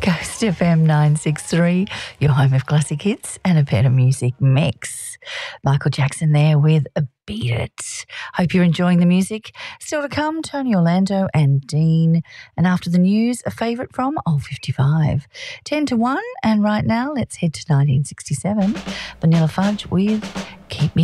Coast FM 963, your home of classic hits and a better music mix. Michael Jackson there with Beat It. Hope you're enjoying the music. Still to come, Tony Orlando and Dean. And after the news, a favourite from Old 55. 10 to 1, and right now let's head to 1967. Vanilla Fudge with Keep Me